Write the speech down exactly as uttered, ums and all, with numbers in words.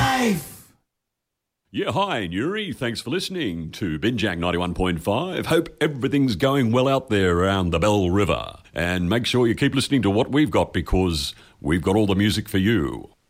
Safe! Yeah, hi, Nuri. Thanks for listening to Binjang ninety-one point five. Hope everything's going well out there around the Bell River. And make sure you keep listening to what we've got because we've got all the music for you.